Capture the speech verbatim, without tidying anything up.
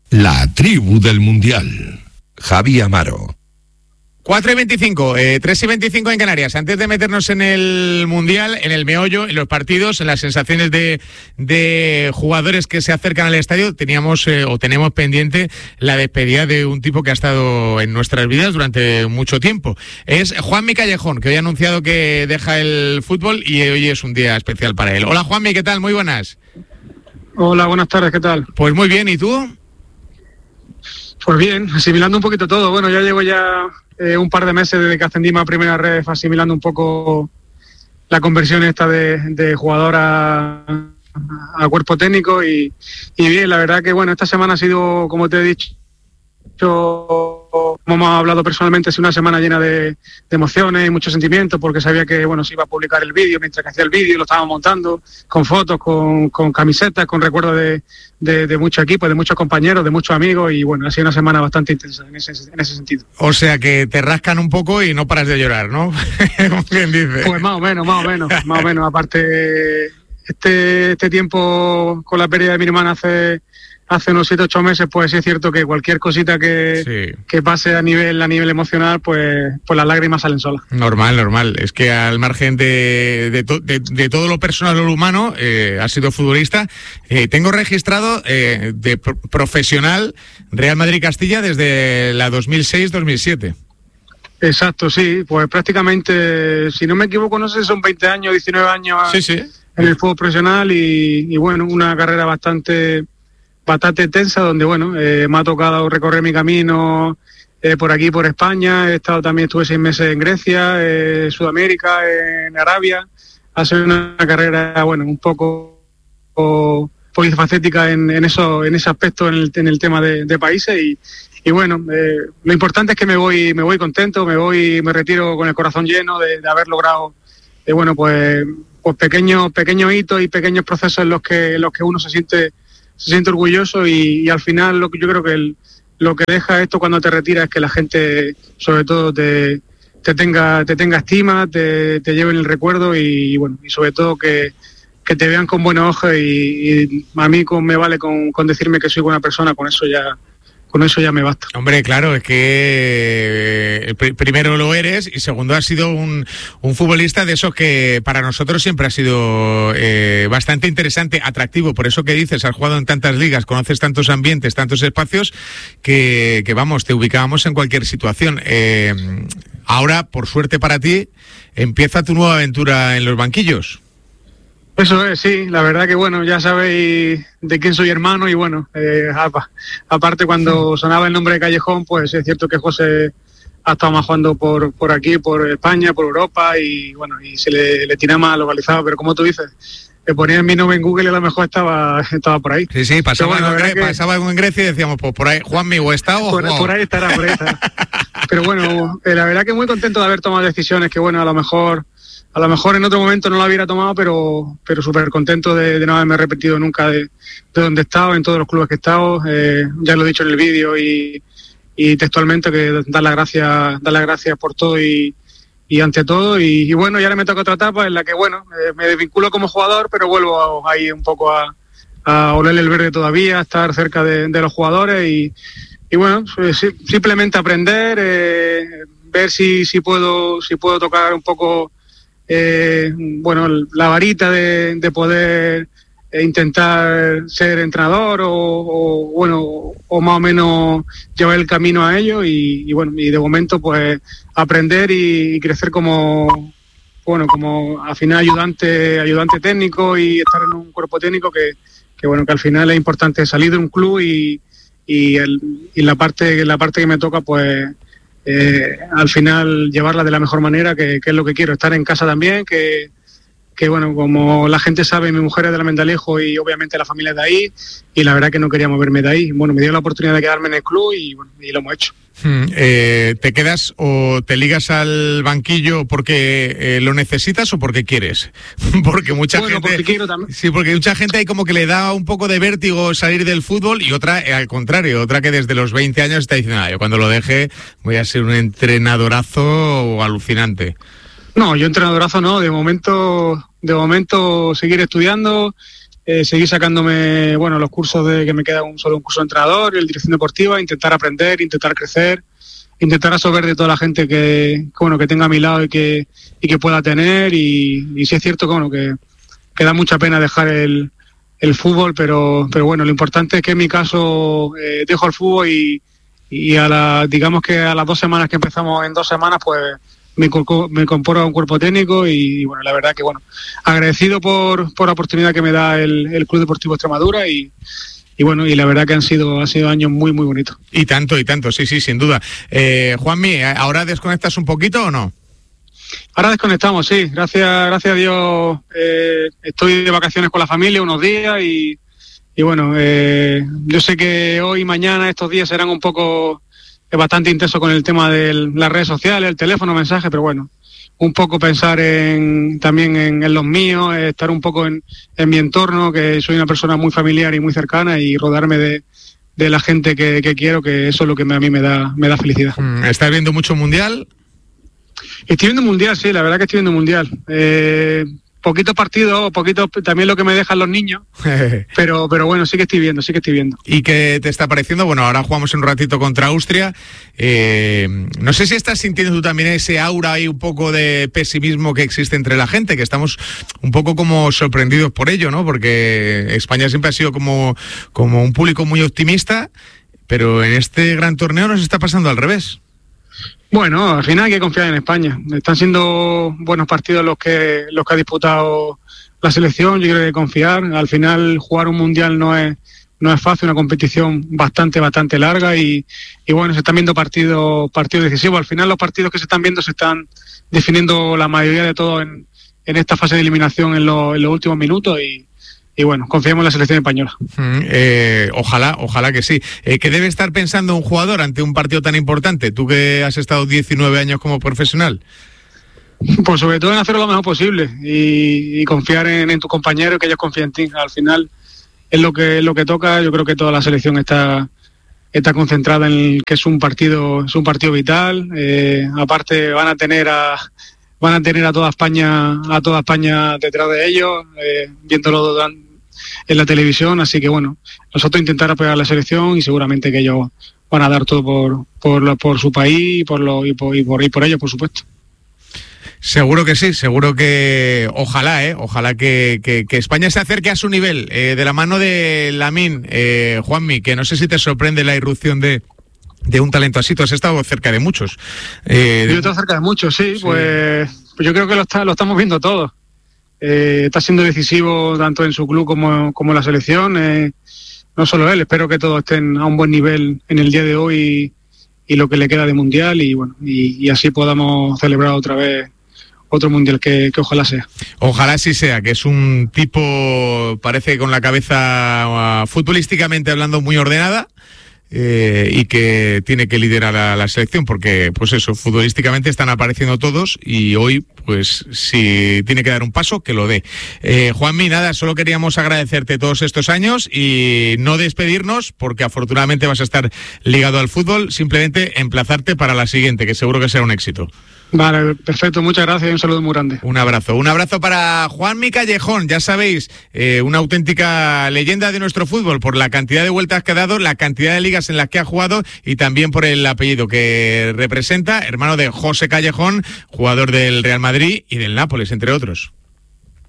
La tribu del Mundial. Javi Amaro. cuatro y veinticinco, eh, tres y veinticinco en Canarias. Antes de meternos en el Mundial, en el meollo, en los partidos, en las sensaciones de, de jugadores que se acercan al estadio, teníamos eh, o tenemos pendiente la despedida de un tipo que ha estado en nuestras vidas durante mucho tiempo. Es Juanmi Callejón, que hoy ha anunciado que deja el fútbol y hoy es un día especial para él. Hola Juanmi, ¿qué tal? Muy buenas. Hola, buenas tardes, ¿qué tal? Pues muy bien, ¿y tú? Pues bien, asimilando un poquito todo. Bueno, ya llevo ya eh, un par de meses desde que ascendimos a Primera Ref, asimilando un poco la conversión esta de, de jugador a, a cuerpo técnico y, y bien, la verdad que bueno, esta semana ha sido, como te he dicho, como hemos hablado personalmente, es una semana llena de, de emociones y muchos sentimientos, porque sabía que bueno se iba a publicar el vídeo, mientras que hacía el vídeo lo estábamos montando, con fotos, con, con camisetas, con recuerdos de, de, de muchos equipos, de muchos compañeros, de muchos amigos, y bueno, ha sido una semana bastante intensa en ese, en ese sentido. O sea que te rascan un poco y no paras de llorar, ¿no? Como quien dice. Pues más o menos, más o menos, más o menos. Aparte, este, este tiempo con la pérdida de mi hermana hace... hace unos siete ocho meses, pues sí es cierto que cualquier cosita que, sí. que pase a nivel a nivel emocional, pues pues las lágrimas salen solas. Normal, normal. Es que al margen de, de, to, de, de todo lo personal o lo humano, eh, has sido futbolista. Eh, tengo registrado eh, de pro- profesional Real Madrid-Castilla desde la dos mil seis dos mil siete. Exacto, sí. Pues prácticamente, si no me equivoco, no sé si son veinte años, diecinueve años sí, sí. en el fútbol profesional y, y bueno, una carrera bastante... bastante tensa, donde bueno, eh, me ha tocado recorrer mi camino eh, por aquí, por España. He estado también, estuve seis meses en Grecia, eh, Sudamérica, en Arabia. Ha sido una carrera, bueno, un poco o, polifacética en, en eso, en ese aspecto, en el, en el tema de, de países y, y bueno, eh, lo importante es que me voy, me voy contento, me voy, me retiro con el corazón lleno de, de haber logrado, eh, bueno, pues, pues pequeños, pequeños hitos y pequeños procesos en los que, en los que uno se siente se siente orgulloso y, y al final lo que yo creo que el, lo que deja esto cuando te retiras es que la gente sobre todo te, te tenga te tenga estima, te, te lleve en el recuerdo y, y bueno, y sobre todo que, que te vean con buenos ojos y, y a mí con, me vale con, con decirme que soy buena persona, con eso ya con eso ya me basta. Hombre, claro, es que eh, pr- primero lo eres y segundo has sido un, un futbolista de esos que para nosotros siempre ha sido eh, bastante interesante, atractivo. Por eso que dices, has jugado en tantas ligas, conoces tantos ambientes, tantos espacios, que, que vamos, te ubicábamos en cualquier situación. Eh, ahora, por suerte para ti, empieza tu nueva aventura en los banquillos. Eso es, sí, la verdad que bueno, ya sabéis de quién soy hermano y bueno, eh, aparte cuando sonaba el nombre de Callejón, pues es cierto que José ha estado más jugando por por aquí, por España, por Europa y bueno, y se le, le tira más localizado, pero como tú dices, le ponían mi nombre en Google y a lo mejor estaba estaba por ahí. Sí, sí, pasaba, bueno, en, Gre- que... pasaba algo en Grecia y decíamos, pues por ahí, Juanmi, o está o por, wow. por ahí estará, por ahí estará. Pero bueno, eh, la verdad que muy contento de haber tomado decisiones que bueno, a lo mejor... A lo mejor en otro momento no lo hubiera tomado, pero pero súper contento de, de no haberme repetido nunca de, de donde he estado, en todos los clubes que he estado. Eh, ya lo he dicho en el vídeo y, y textualmente que dar las gracias, dar las gracias por todo y, y ante todo. Y, y bueno, ya ahora me toca otra etapa en la que, bueno, eh, me desvinculo como jugador, pero vuelvo a, ahí un poco a, a oler el verde todavía, a estar cerca de, de los jugadores y, y bueno, pues, simplemente aprender, eh, ver si, si, puedo, si puedo tocar un poco... Eh, bueno, la varita de, de poder eh, intentar ser entrenador o, o bueno o más o menos llevar el camino a ello y, y bueno y de momento pues aprender y, y crecer como bueno como al final ayudante ayudante técnico y estar en un cuerpo técnico que, que bueno que al final es importante salir de un club y y, el, y la parte la parte que me toca pues Eh, al final llevarla de la mejor manera, que, que es lo que quiero, estar en casa también, que, que bueno, como la gente sabe, mi mujer es de Almendralejo y obviamente la familia es de ahí, y la verdad que no quería moverme de ahí. Bueno, me dio la oportunidad de quedarme en el club y bueno, y lo hemos hecho. Hmm, eh, ¿te quedas o te ligas al banquillo porque eh, lo necesitas o porque quieres? Porque mucha bueno, gente... porque quiero también. Sí, porque mucha gente hay como que le da un poco de vértigo salir del fútbol y otra, eh, al contrario, otra que desde los veinte años está diciendo, ah, yo cuando lo deje voy a ser un entrenadorazo alucinante. No, yo entrenadorazo no, de momento, de momento seguir estudiando, eh, seguir sacándome, bueno, los cursos de que me queda un solo un curso de entrenador, el dirección deportiva, intentar aprender, intentar crecer, intentar absorber de toda la gente que, que bueno, que tenga a mi lado y que y que pueda tener, y, y sí es cierto que bueno, que, que da mucha pena dejar el, el fútbol, pero pero bueno, lo importante es que en mi caso eh, dejo el fútbol y, y a la, digamos que a las dos semanas que empezamos, en dos semanas, pues me, me incorporo a un cuerpo técnico y, y bueno, la verdad que bueno, agradecido por, por la oportunidad que me da el, el Club Deportivo Extremadura y Y bueno, y la verdad que han sido, han sido años muy, muy bonitos. Y tanto, y tanto, sí, sí, sin duda. Eh, Juanmi, ¿ahora desconectas un poquito o no? Ahora desconectamos, sí. Gracias, gracias a Dios eh, estoy de vacaciones con la familia unos días y, y bueno, eh, yo sé que hoy y mañana, estos días serán un poco eh, bastante intensos con el tema de las redes sociales, el teléfono, mensajes, pero bueno, un poco pensar en también en, en los míos, estar un poco en, en mi entorno, que soy una persona muy familiar y muy cercana, y rodearme de, de la gente que, que quiero, que eso es lo que a mí me da, me da felicidad. ¿Estás viendo mucho Mundial? Estoy viendo Mundial, sí, la verdad que estoy viendo Mundial. Eh, poquitos partidos, poquito también lo que me dejan los niños, pero pero bueno, sí que estoy viendo, sí que estoy viendo. ¿Y qué te está pareciendo? Bueno, ahora jugamos un ratito contra Austria. Eh, no sé si estás sintiendo tú también ese aura ahí un poco de pesimismo que existe entre la gente, que estamos un poco como sorprendidos por ello, ¿no? Porque España siempre ha sido como, como un público muy optimista, pero en este gran torneo nos está pasando al revés. Bueno, al final hay que confiar en España. Están siendo buenos partidos los que los que ha disputado la selección. Yo creo que hay que confiar. Al final jugar un mundial no es no es fácil, una competición bastante bastante larga y, y bueno, se están viendo partidos partidos decisivos. Al final los partidos que se están viendo se están definiendo la mayoría de todo en, en esta fase de eliminación en, lo, en los últimos minutos y Y bueno, confiemos en la selección española. Mm, eh, ojalá, ojalá que sí. Eh, ¿Qué debe estar pensando un jugador ante un partido tan importante? Tú que has estado diecinueve años como profesional. Pues sobre todo en hacerlo lo mejor posible y, y confiar en, en tus compañeros, que ellos confíen en ti. Al final es lo que es lo que toca. Yo creo que toda la selección está está concentrada en el, que es un partido es un partido vital. Eh, aparte van a tener a van a tener a toda España a toda España detrás de ellos, eh, viéndolo en la televisión, así que bueno, nosotros intentar apoyar a la selección y seguramente que ellos van a dar todo por por, por su país y por, lo, y, por, y, por, y por ellos, por supuesto. Seguro que sí, seguro que ojalá, eh, ojalá que, que, que España se acerque a su nivel, eh, de la mano de Lamine, eh, Juanmi, que no sé si te sorprende la irrupción de de un talento así. Tú has estado cerca de muchos. Eh, Yo he estado cerca de muchos, sí, sí. Pues, pues yo creo que lo, está, lo estamos viendo todos. Eh, está siendo decisivo tanto en su club como, como en la selección. Eh, no solo él, espero que todos estén a un buen nivel en el día de hoy y, y lo que le queda de mundial y bueno, y, y así podamos celebrar otra vez otro mundial que, que ojalá sea. Ojalá sí sea, que es un tipo, parece con la cabeza uh, futbolísticamente hablando muy ordenada. Eh, y que tiene que liderar a la selección porque, pues eso, futbolísticamente están apareciendo todos y hoy, pues si tiene que dar un paso, que lo dé. Eh, Juanmi, nada, solo queríamos agradecerte todos estos años y no despedirnos porque afortunadamente vas a estar ligado al fútbol, simplemente emplazarte para la siguiente, que seguro que será un éxito. Vale, perfecto, muchas gracias y un saludo muy grande. Un abrazo, un abrazo para Juanmi Callejón, ya sabéis, eh, una auténtica leyenda de nuestro fútbol por la cantidad de vueltas que ha dado, la cantidad de ligas en las que ha jugado y también por el apellido que representa, hermano de José Callejón, jugador del Real Madrid y del Nápoles, entre otros.